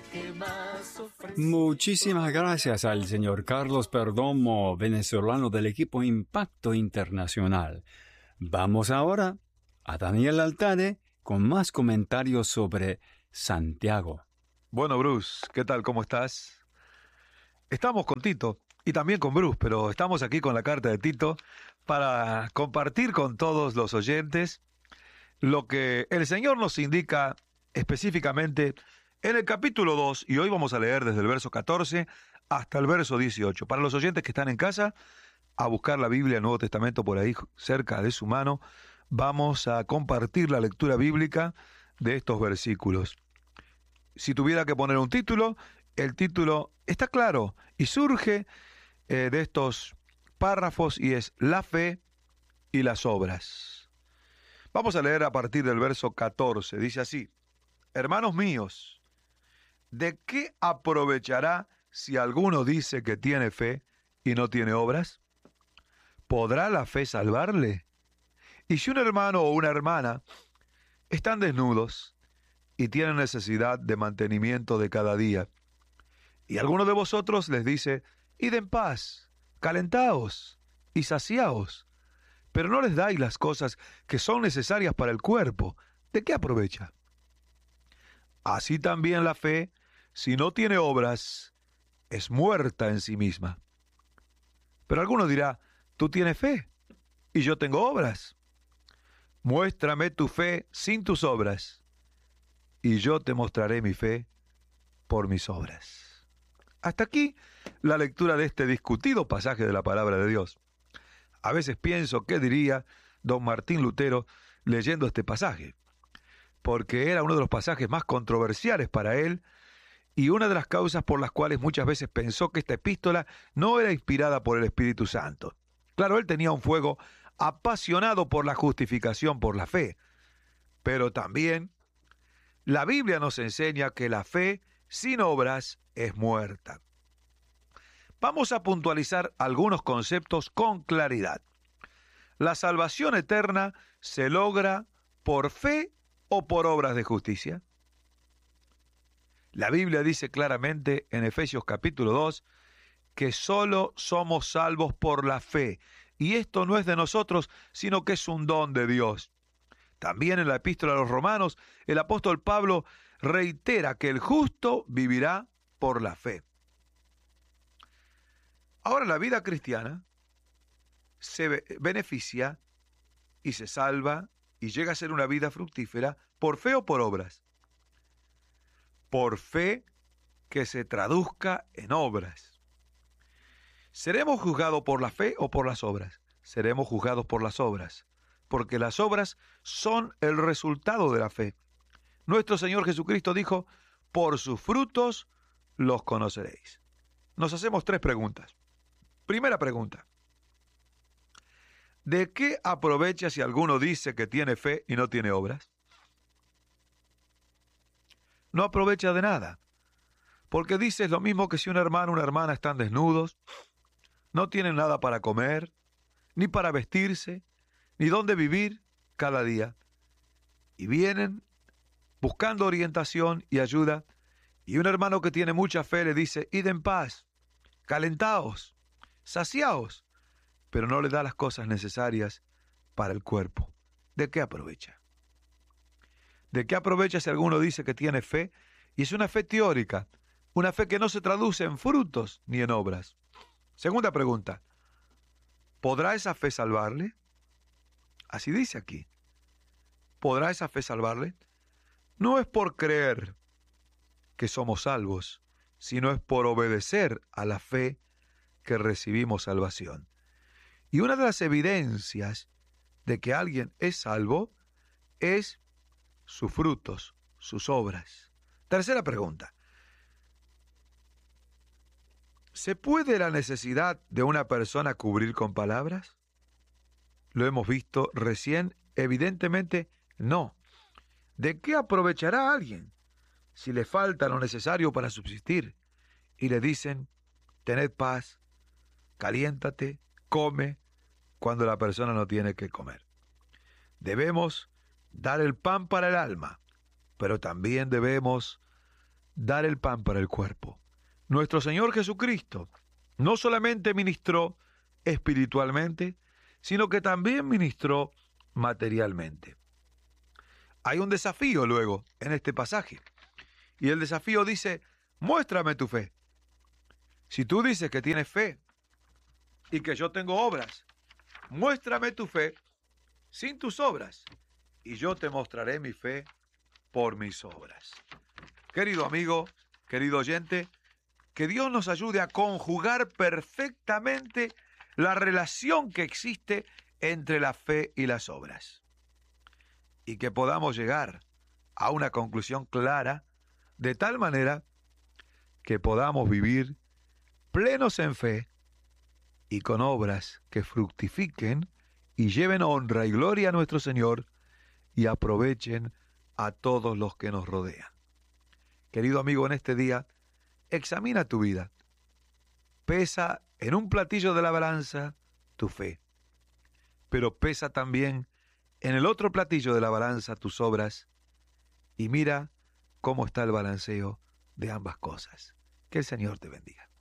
Muchísimas gracias al señor Carlos Perdomo, venezolano del equipo Impacto Internacional. Vamos ahora a Daniel Altare con más comentarios sobre Santiago. Bueno, Bruce, ¿qué tal? ¿Cómo estás? Estamos con Tito y también con Bruce, pero estamos aquí con la carta de Tito para compartir con todos los oyentes lo que el Señor nos indica específicamente en el capítulo 2, y hoy vamos a leer desde el verso 14 hasta el verso 18. Para los oyentes que están en casa, a buscar la Biblia, el Nuevo Testamento por ahí cerca de su mano, vamos a compartir la lectura bíblica de estos versículos. Si tuviera que poner un título, el título está claro y surge de estos párrafos y es la fe y las obras. Vamos a leer a partir del verso 14. Dice así: hermanos míos, ¿de qué aprovechará si alguno dice que tiene fe y no tiene obras? ¿Podrá la fe salvarle? Y si un hermano o una hermana están desnudos y tienen necesidad de mantenimiento de cada día, y alguno de vosotros les dice: id en paz, calentaos y saciaos, pero no les dais las cosas que son necesarias para el cuerpo, ¿de qué aprovecha? Así también la fe, si no tiene obras, es muerta en sí misma. Pero alguno dirá: tú tienes fe y yo tengo obras. Muéstrame tu fe sin tus obras, y yo te mostraré mi fe por mis obras. Hasta aquí la lectura de este discutido pasaje de la palabra de Dios. A veces pienso qué diría don Martín Lutero leyendo este pasaje, porque era uno de los pasajes más controversiales para él y una de las causas por las cuales muchas veces pensó que esta epístola no era inspirada por el Espíritu Santo. Claro, él tenía un fuego apasionado por la justificación por la fe, pero también la Biblia nos enseña que la fe sin obras es muerta. Vamos a puntualizar algunos conceptos con claridad. ¿La salvación eterna se logra por fe o por obras de justicia? La Biblia dice claramente en Efesios capítulo 2 que solo somos salvos por la fe, y esto no es de nosotros, sino que es un don de Dios. También en la epístola a los Romanos, el apóstol Pablo reitera que el justo vivirá por la fe. Ahora, la vida cristiana se beneficia y se salva y llega a ser una vida fructífera por fe o por obras. Por fe que se traduzca en obras. ¿Seremos juzgados por la fe o por las obras? Seremos juzgados por las obras, porque las obras son el resultado de la fe. Nuestro Señor Jesucristo dijo: por sus frutos los conoceréis. Nos hacemos 3 preguntas. Primera pregunta: ¿de qué aprovecha si alguno dice que tiene fe y no tiene obras? No aprovecha de nada, porque dice es lo mismo que si un hermano o una hermana están desnudos, no tienen nada para comer, ni para vestirse, ni dónde vivir cada día, y vienen buscando orientación y ayuda, y un hermano que tiene mucha fe le dice: id en paz, calentaos, saciaos, pero no le da las cosas necesarias para el cuerpo. ¿De qué aprovecha? ¿De qué aprovecha si alguno dice que tiene fe y es una fe teórica, una fe que no se traduce en frutos ni en obras? Segunda pregunta: ¿podrá esa fe salvarle? Así dice aquí. ¿Podrá esa fe salvarle? No es por creer que somos salvos, sino es por obedecer a la fe que recibimos salvación. Y una de las evidencias de que alguien es salvo es sus frutos, sus obras. Tercera pregunta: ¿se puede la necesidad de una persona cubrir con palabras? Lo hemos visto recién, evidentemente no. ¿De qué aprovechará a alguien si le falta lo necesario para subsistir y le dicen: tened paz, caliéntate, come, cuando la persona no tiene que comer? Debemos dar el pan para el alma, pero también debemos dar el pan para el cuerpo. Nuestro Señor Jesucristo no solamente ministró espiritualmente, sino que también ministró materialmente. Hay un desafío luego en este pasaje. Y el desafío dice, muéstrame tu fe. Si tú dices que tienes fe y que yo tengo obras, muéstrame tu fe sin tus obras y yo te mostraré mi fe por mis obras. Querido amigo, querido oyente, que Dios nos ayude a conjugar perfectamente la relación que existe entre la fe y las obras. Y que podamos llegar a una conclusión clara, de tal manera que podamos vivir plenos en fe y con obras que fructifiquen y lleven honra y gloria a nuestro Señor y aprovechen a todos los que nos rodean. Querido amigo, en este día, examina tu vida. Pesa en un platillo de la balanza tu fe, pero pesa también en el otro platillo de la balanza tus obras y mira cómo está el balanceo de ambas cosas. Que el Señor te bendiga.